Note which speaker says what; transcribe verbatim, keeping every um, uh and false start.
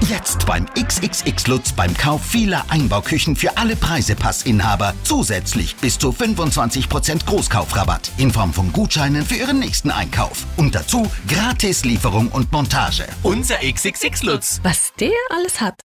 Speaker 1: Jetzt beim X X X Lutz beim Kauf vieler Einbauküchen für alle Preisepassinhaber zusätzlich bis zu fünfundzwanzig Prozent Großkaufrabatt in Form von Gutscheinen für Ihren nächsten Einkauf. Und dazu gratis Lieferung und Montage.
Speaker 2: Unser X X X Lutz.
Speaker 3: Was der alles hat.